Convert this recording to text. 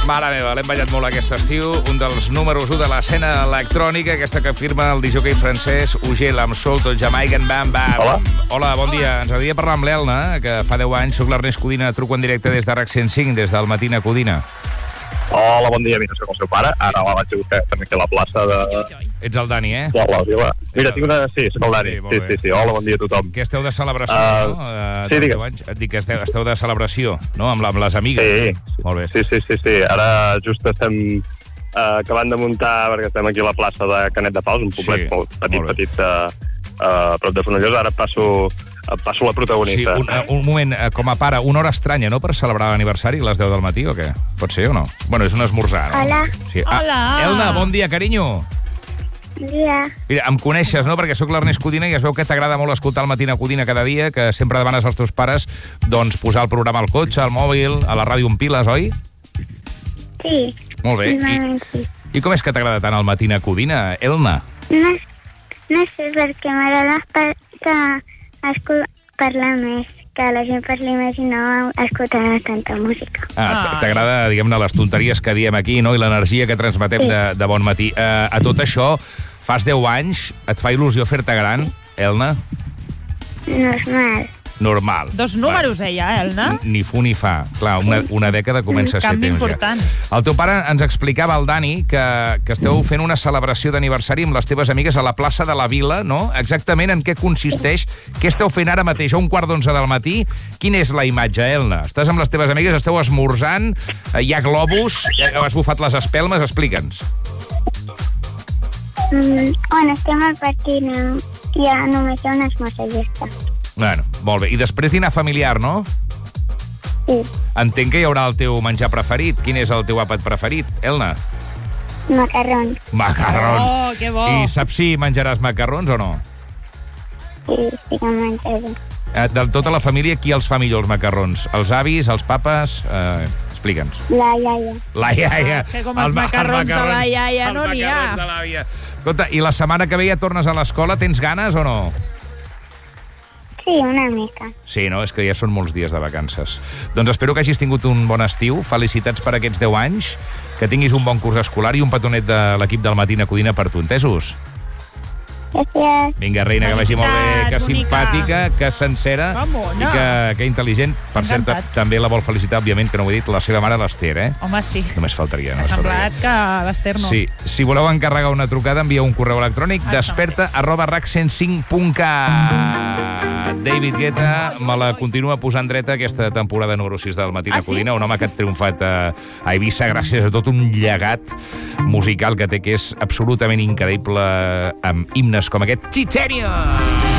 Mare meva, l'hem ballat molt aquest estiu. Un dels números 1 de l'escena electrònica, aquesta que firma el disjockey francès Ugel amb Solto, Jamaican Bam Bam. Hola. Hola, bon dia. Ens agradaria parlar amb l'Elna, que fa 10 anys soc l'Ernest Codina, truco en directe des de RAC 105, des del Matina Codina. Hola, bon dia, mira, soc el seu pare. Ara la vaig a buscar també aquí a la plaça de... Ets el Dani, eh? la Vila. Mira, tinc una... Sí, soc el Dani. Sí. Hola, bon dia a tothom. Que esteu de celebració, no? Sí, digue'm. Et dic que esteu de celebració, no? Amb les amigues. Sí. Molt bé. Sí. Ara just estem acabant de muntar, perquè estem aquí a la plaça de Canet de Pals, un poblet molt petit a prop de Fonollosa. Ara passo la protagonista. Sí, un moment, com a pare, una hora estranya, no?, per celebrar l'aniversari a les 10 del matí, o què? Pot ser o no? Bueno, és un esmorzar, no? Hola. Sí. Hola. Elna, bon dia, carinyo. Bon dia. Mira, em coneixes, no?, perquè sóc l'Ernest Codina i es veu que t'agrada molt escoltar el Matina Codina cada dia, que sempre demanes als teus pares, doncs, posar el programa al cotxe, al mòbil, a la ràdio amb piles, oi? Sí. Molt bé. Sí. I com és que t'agrada tant el Matina Codina, Elna? No sé, perquè m'agrada parlar més, que la gent parli més i no escoltar tanta música. T'agrada, diguem-ne, les tonteries que diem aquí, no?, i l'energia que transmetem de bon matí. A tot això, fas 10 anys, et fa il·lusió fer-te gran, Elna? Normal. Dos números, Elna? Ni fu ni fa. Clar, una dècada comença a ser canvi temps important. Ja. El teu pare ens explicava, el Dani, que esteu fent una celebració d'aniversari amb les teves amigues a la plaça de la Vila, no? Exactament en què consisteix? Què esteu fent ara mateix, a 11:15 del matí? Quina és la imatge, Elna? Estàs amb les teves amigues, esteu esmorzant, hi ha globus, has bufat les espelmes, explica'ns. Estem al pati, ja només hi ha una esmorzar i ja està. Bueno, molt bé. I després dinar familiar, no? Sí. Entenc que hi haurà el teu menjar preferit. Quin és el teu àpat preferit, Elna? Macarrons. Macarrons. Oh, que bo. I saps si menjaràs macarrons o no? Sí que menjaré. De tota la família, qui els fa millor els macarrons? Els avis, els papes? Explica'ns. La iaia. La iaia. És que com els macarrons de la iaia no n'hi ha. Els macarrons de l'àvia. Escolta, i la setmana que ve ja tornes a l'escola? Tens ganes o no? Sí, una mica. Sí, no? És que ja són molts dies de vacances. Doncs espero que hagis tingut un bon estiu. Felicitats per aquests 10 anys. Que tinguis un bon curs escolar i un petonet de l'equip del Matina Codina per tu, entesos? Gràcies. Vinga, reina, que vagi molt bé, que simpàtica, que sencera i que intel·ligent. Per cert, també la vol felicitar, òbviament, que no ho he dit, la seva mare, l'Ester, eh? Home, sí. Només faltaria. M'ha semblat que l'Ester no. Sí. Si voleu encarregar una trucada, envieu un correu electrònic desperta@rac105.cat. David Guetta me la continua posant dreta aquesta temporada número 6 del Matina Codina, un home que ha triomfat a Eivissa gràcies a tot un llegat musical que té, que és absolutament increïble, amb himnes com aquest Titanium.